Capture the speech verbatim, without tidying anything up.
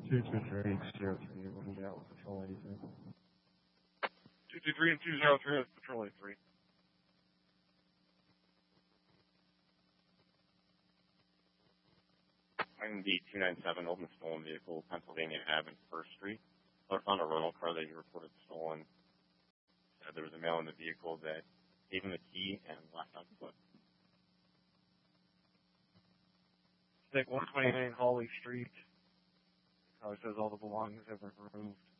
Two two three zero three. What do you got with Patrol eighty-three? Two two three and two zero three. That's Patrol eighty-three. I'm the two nine seven Oldham stolen vehicle, Pennsylvania Avenue, First Street. I found a rental car that you reported stolen. Uh, there was a male in the vehicle that gave him the key and left on foot. Stick one twenty-nine Hawley Street. Probably says all the belongings have been removed.